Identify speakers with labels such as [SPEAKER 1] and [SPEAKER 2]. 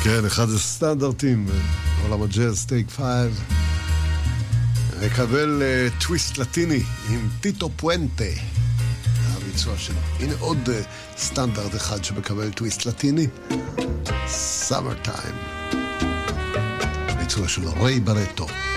[SPEAKER 1] כן, אחד הסטנדרטים בעולם הג'אז, טייק 5. נקבל טוויסט לטיני עם טיטו פואנטה. הביצוע שלו. הנה עוד סטנדרט אחד שמקבל טוויסט לטיני. Summertime. ביצוע שלו, ריי ברטו.